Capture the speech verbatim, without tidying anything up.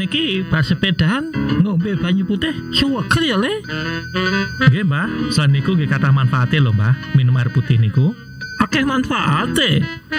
iki bar sepedahan ngombe banyu putih suweger ya Le. Nggih Mbah, selain niku nggih kathah manfaate lho Mbah, minum air putih niku. Akeh manfaate.